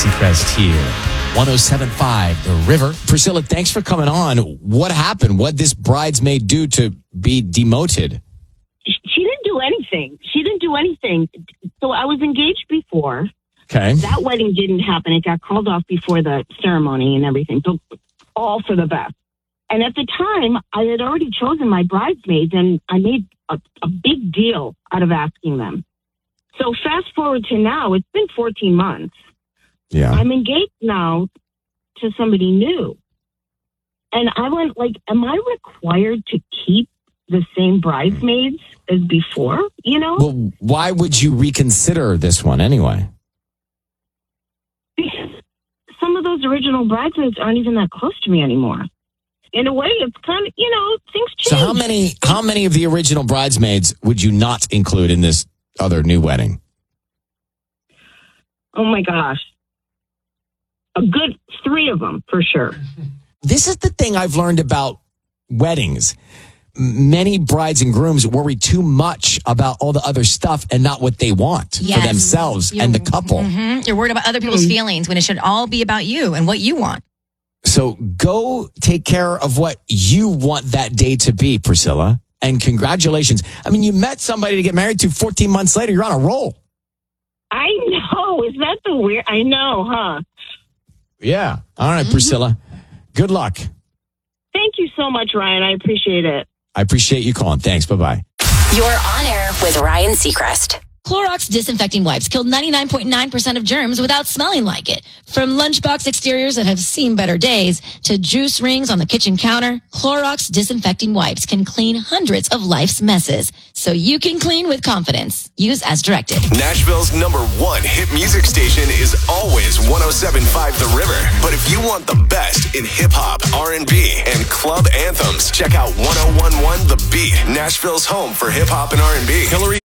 Seacrest here. 107.5 The River. Priscilla, thanks for coming on. What happened? What did this bridesmaid do to be demoted? She didn't do anything. So I was engaged before. Okay. That wedding didn't happen. It got called off before the ceremony and everything. So all for the best. And at the time, I had already chosen my bridesmaids, and I made a big deal out of asking them. So fast forward to now, it's been 14 months. Yeah. I'm engaged now to somebody new. And I went, am I required to keep the same bridesmaids as before, Well, why would you reconsider this one anyway? Because some of those original bridesmaids aren't even that close to me anymore. In a way, it's kind of, things change. So how many of the original bridesmaids would you not include in this other new wedding? Oh my gosh. A good 3 of them, for sure. This is the thing I've learned about weddings. Many brides and grooms worry too much about all the other stuff and not what they want for themselves and the couple. Mm-hmm. You're worried about other people's feelings when it should all be about you and what you want. So go take care of what you want that day to be, Priscilla. And congratulations. I mean, you met somebody to get married to 14 months later. You're on a roll. I know. Is that the weird? I know, huh? Yeah. All right, Priscilla. Good luck. Thank you so much, Ryan. I appreciate it. I appreciate you calling. Thanks. Bye-bye. You're on air with Ryan Seacrest. Clorox disinfecting wipes kill 99.9% of germs without smelling like it. From lunchbox exteriors that have seen better days to juice rings on the kitchen counter, Clorox disinfecting wipes can clean hundreds of life's messes. So you can clean with confidence. Use as directed. Nashville's #1 hit music station is always 107.5 The River. But if you want the best in hip-hop, R&B, and club anthems, check out 101.1 The Beat, Nashville's home for hip-hop and R&B. Hillary